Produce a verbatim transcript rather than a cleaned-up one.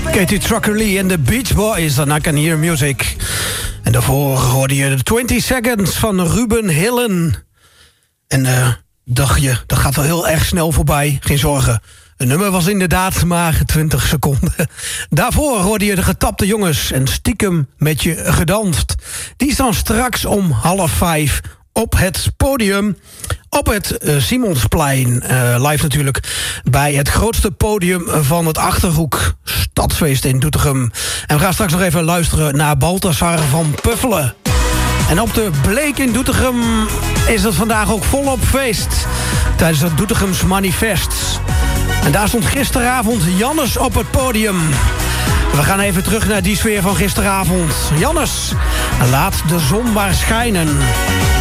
Katie Trucker Lee en de Beach Boys en I Can Hear Music. En daarvoor hoorde je de twintig seconds van Ruben Hillen. En uh, dacht je, dat gaat wel heel erg snel voorbij. Geen zorgen. Het nummer was inderdaad maar twintig seconden. Daarvoor hoorde je de Getapte Jongens en Stiekem met je gedanst. Die staan straks om half vijf op het podium op het uh, Simonsplein. Uh, live natuurlijk bij het grootste podium van het Achterhoek Stadsfeest in Doetinchem. En we gaan straks nog even luisteren naar Balthasar van Puffelen. En op de Bleek in Doetinchem is het vandaag ook volop feest tijdens het Doetinchems Manifest. En daar stond gisteravond Jannes op het podium. We gaan even terug naar die sfeer van gisteravond. Jannes, laat de zon maar schijnen.